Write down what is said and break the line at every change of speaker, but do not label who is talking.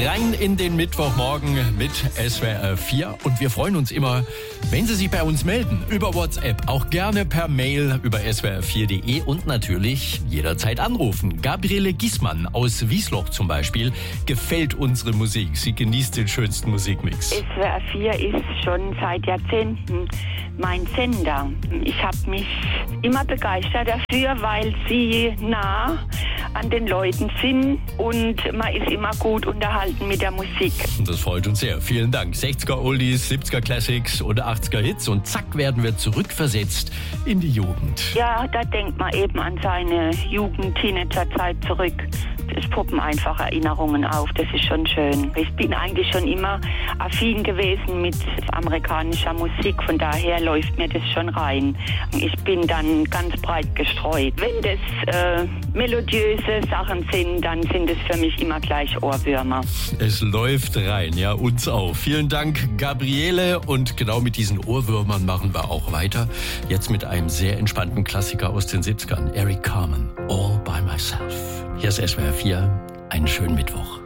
rein in den Mittwochmorgen mit SWR 4 und wir freuen uns immer, wenn Sie sich bei uns melden, über WhatsApp, auch gerne per Mail über swr4.de und natürlich jederzeit anrufen. Gabriele Giesmann aus Wiesloch zum Beispiel gefällt unsere Musik. Sie genießt den schönsten Musikmix.
SWR 4 ist schon seit Jahrzehnten mein Sender. Ich habe mich immer begeistert dafür, weil sie nah an den Leuten sind und man ist immer gut unterhalten mit der Musik.
Das freut uns sehr. Vielen Dank. 60er Oldies, 70er Classics oder 80er Hits und zack werden wir zurückversetzt in die Jugend.
Ja, da denkt man eben an seine Jugend-Teenagerzeit zurück. Es poppen einfach Erinnerungen auf, das ist schon schön. Ich bin eigentlich schon immer affin gewesen mit amerikanischer Musik, von daher läuft mir das schon rein. Ich bin dann ganz breit gestreut. Wenn das melodiöse Sachen sind, dann sind es für mich immer gleich Ohrwürmer.
Es läuft rein, ja, uns auch. Vielen Dank, Gabriele. Und genau mit diesen Ohrwürmern machen wir auch weiter. Jetzt mit einem sehr entspannten Klassiker aus den 70ern, Eric Carmen, All by Myself. Hier ist SWR 4. Einen schönen Mittwoch.